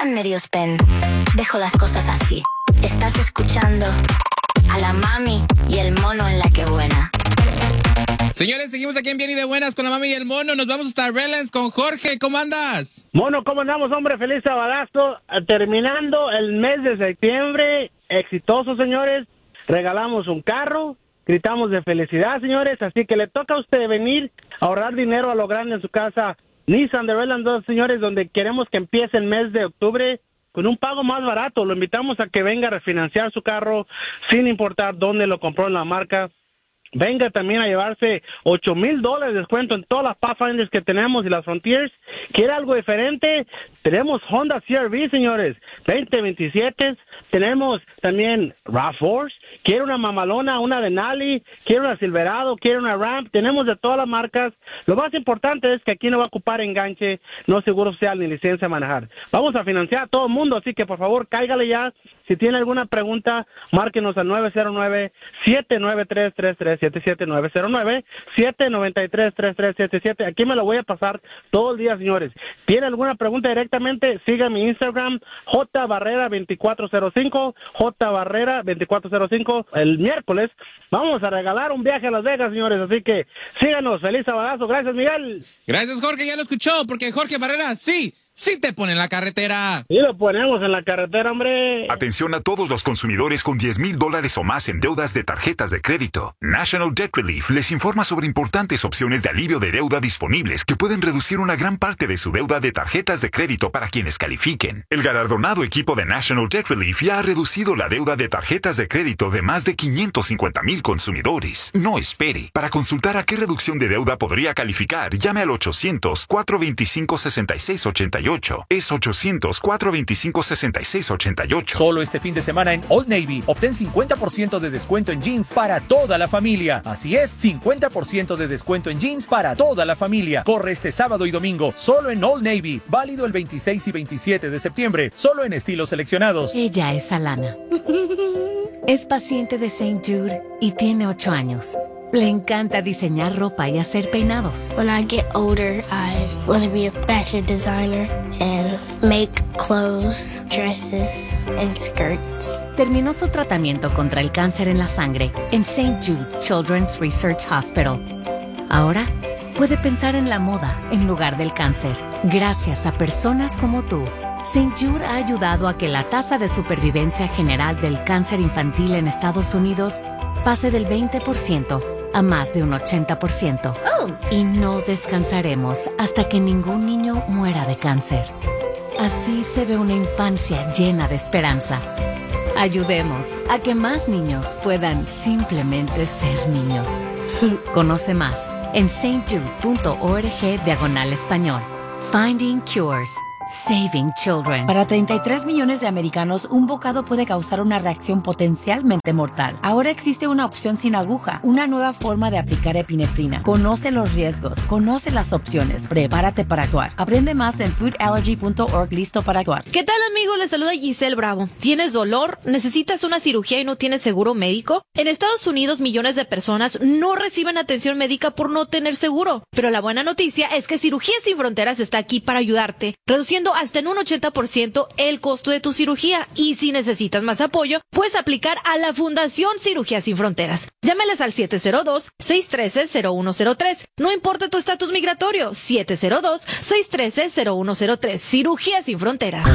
están medios pen. Dejo las cosas así. Estás escuchando a la mami y el mono en La Que Buena. Señores, seguimos aquí en Bien y de Buenas con la mami y el mono. Nos vamos hasta Redlands con Jorge. ¿Cómo andas? Mono, ¿cómo andamos, hombre? Feliz sabadazo. Terminando el mes de septiembre, exitoso, señores. Regalamos un carro, gritamos de felicidad, señores. Así que le toca a usted venir a ahorrar dinero a lo grande en su casa. Nissan de Redlands 2, señores, donde queremos que empiece el mes de octubre con un pago más barato. Lo invitamos a que venga a refinanciar su carro sin importar dónde lo compró en la marca. Venga también a llevarse $8,000 de descuento en todas las Pathfinders que tenemos y las Frontiers. ¿Quiere algo diferente? Tenemos Honda CR-V, señores, 2027. Tenemos también RAV4. ¿Quiere una mamalona, una Denali? ¿Quiere una Silverado? ¿Quiere una Ram? Tenemos de todas las marcas. Lo más importante es que aquí no va a ocupar enganche, no seguro social ni licencia a manejar. Vamos a financiar a todo el mundo, así que por favor, cáigale ya. Si tiene alguna pregunta, márquenos al 909-793-3377, 909-793-3377. Aquí me lo voy a pasar todo el día, señores. ¿Tiene alguna pregunta directamente? Siga mi Instagram, jbarrera2405, jbarrera2405. El miércoles vamos a regalar un viaje a Las Vegas, señores, así que síganos. Feliz sabadazo. Gracias, Miguel. Gracias, Jorge, ya lo escuchó, porque Jorge Barrera sí te pone en la carretera. Sí lo ponemos en la carretera, hombre. Atención a todos los consumidores con $10,000 o más en deudas de tarjetas de crédito. National Debt Relief les informa sobre importantes opciones de alivio de deuda disponibles que pueden reducir una gran parte de su deuda de tarjetas de crédito para quienes califiquen. El galardonado equipo de National Debt Relief ya ha reducido la deuda de tarjetas de crédito de más de 550,000 consumidores. No espere. Para consultar a qué reducción de deuda podría calificar, llame al 800-425-6688. Es 800-425-6688. Solo este fin de semana en Old Navy, obtén 50% de descuento en jeans para toda la familia. Así es, 50% de descuento en jeans para toda la familia. Corre este sábado y domingo, solo en Old Navy. Válido el 26 y 27 de septiembre, solo en estilos seleccionados. Ella es Alana. Es paciente de St. Jude y tiene 8 años. Le encanta diseñar ropa y hacer peinados. When I get older, I want to be a fashion designer and make clothes, dresses, and skirts. Terminó su tratamiento contra el cáncer en la sangre en St. Jude Children's Research Hospital. Ahora puede pensar en la moda en lugar del cáncer. Gracias a personas como tú, St. Jude ha ayudado a que la tasa de supervivencia general del cáncer infantil en Estados Unidos pase del 20% a más de un 80%. Y no descansaremos hasta que ningún niño muera de cáncer. Así se ve una infancia llena de esperanza. Ayudemos a que más niños puedan simplemente ser niños. Conoce más en stjude.org/español. Finding Cures. Saving Children. Para 33 millones de americanos, un bocado puede causar una reacción potencialmente mortal. Ahora existe una opción sin aguja, una nueva forma de aplicar epinefrina. Conoce los riesgos, conoce las opciones, prepárate para actuar. Aprende más en foodallergy.org. Listo para actuar. ¿Qué tal, amigos? Les saluda Giselle Bravo. ¿Tienes dolor? ¿Necesitas una cirugía y no tienes seguro médico? En Estados Unidos, millones de personas no reciben atención médica por no tener seguro. Pero la buena noticia es que Cirugías Sin Fronteras está aquí para ayudarte, reduciendo hasta en un 80% el costo de tu cirugía. Y si necesitas más apoyo, puedes aplicar a la Fundación Cirugías Sin Fronteras. Llámales al 702-613-0103. No importa tu estatus migratorio, 702-613-0103. Cirugías Sin Fronteras.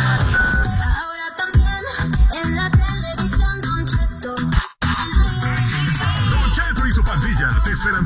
Ahora también en la televisión, Don Cheto. Don Cheto y su pandilla te esperan